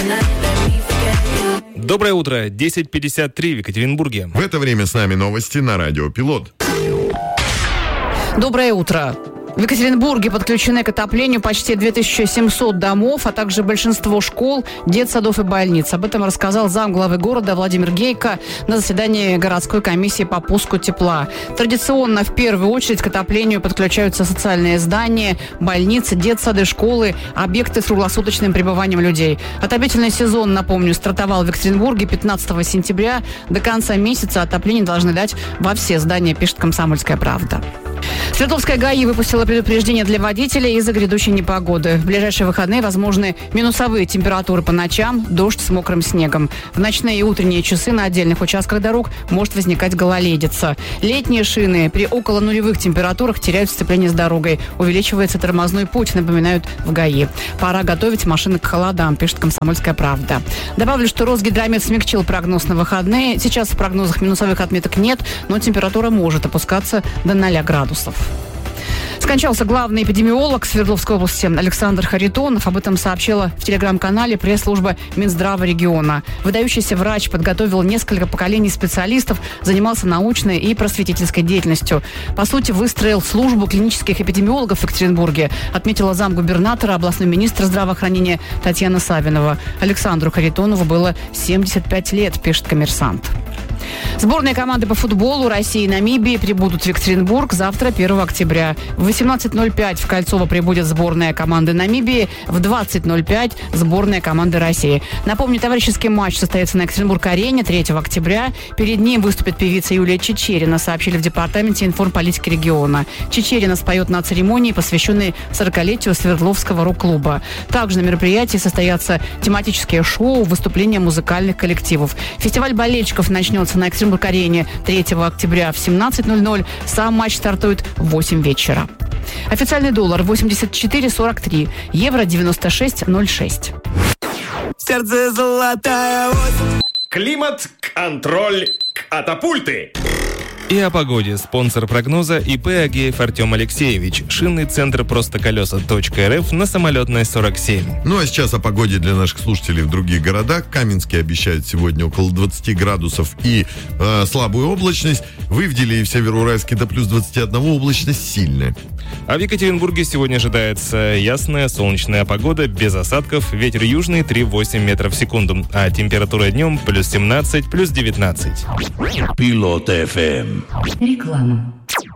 Доброе утро, 10:53 в Екатеринбурге. В это время с нами новости на Радио Пилот. Доброе утро. В Екатеринбурге подключены к отоплению почти 2700 домов, а также большинство школ, детсадов и больниц. Об этом рассказал замглавы города Владимир Гейко на заседании городской комиссии по пуску тепла. Традиционно в первую очередь к отоплению подключаются социальные здания, больницы, детсады, школы, объекты с круглосуточным пребыванием людей. Отопительный сезон, напомню, стартовал в Екатеринбурге 15 сентября. До конца месяца отопление должны дать во все здания, пишет «Комсомольская правда». Свердловская ГАИ выпустила предупреждение для водителей из-за грядущей непогоды. В ближайшие выходные возможны минусовые температуры по ночам, дождь с мокрым снегом. В ночные и утренние часы на отдельных участках дорог может возникать гололедица. Летние шины при около нулевых температурах теряют сцепление с дорогой. Увеличивается тормозной путь, напоминают в ГАИ. Пора готовить машины к холодам, пишет «Комсомольская правда». Добавлю, что Росгидромет смягчил прогноз на выходные. Сейчас в прогнозах минусовых отметок нет, но температура может опускаться до 0 градусов. Скончался главный эпидемиолог Свердловской области Александр Харитонов. Об этом сообщила в телеграм-канале пресс-служба Минздрава региона. Выдающийся врач подготовил несколько поколений специалистов, занимался научной и просветительской деятельностью. По сути, выстроил службу клинических эпидемиологов в Екатеринбурге, отметила замгубернатора, областной министр здравоохранения Татьяна Савинова. Александру Харитонову было 75 лет, пишет «Коммерсант». Сборные команды по футболу России и Намибии прибудут в Екатеринбург завтра, 1 октября. В 18:05 в Кольцово прибудет сборная команды Намибии, в 20:05 сборная команды России. Напомню, товарищеский матч состоится на Екатеринбург-арене 3 октября. Перед ним выступит певица Юлия Чичерина, сообщили в департаменте информполитики региона. Чичерина споет на церемонии, посвященной 40-летию Свердловского рок-клуба. Также на мероприятии состоятся тематические шоу, выступления музыкальных коллективов. Фестиваль болельщиков начнется на Екатеринбург-арене 3 октября в 17:00. Сам матч стартует в 8 вечера. Официальный доллар 84,43, евро 96,06. Сердце золотая осень. Климат-контроль катапульты. И о погоде. Спонсор прогноза ИП Агеев Артем Алексеевич. Шинный центр простоколеса.рф на Самолетной 47. Ну а сейчас о погоде для наших слушателей в других городах. Каменский обещает сегодня около 20 градусов и слабую облачность. В Ивделе и в Североуральске до плюс 21 облачность сильная. А в Екатеринбурге сегодня ожидается ясная солнечная погода, без осадков, ветер южный 3,8 метров в секунду, а температура днем плюс 17, плюс 19. Пилот FM. Реклама.